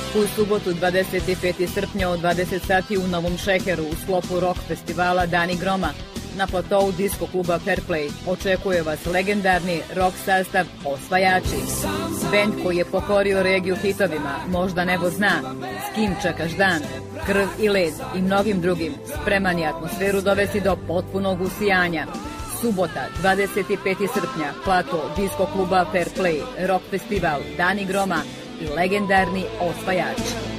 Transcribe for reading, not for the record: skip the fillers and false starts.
U subotu 25. srpnja od 20 sati u Novom Šeheru u sklopu rock festivala Dani groma na platou disko kluba Fair Play očekuje vas legendarni rock sastav Osvajači. Bend koji je pokorio regiju hitovima Možda nebo zna, S kim čekaš dan, Krv i led i mnogim drugim spreman je atmosferu dovesti do potpunog usijanja. Subota, 25. srpnja, plato disko kluba Fair Play, rock festival Dani groma i legendarni Osvajači.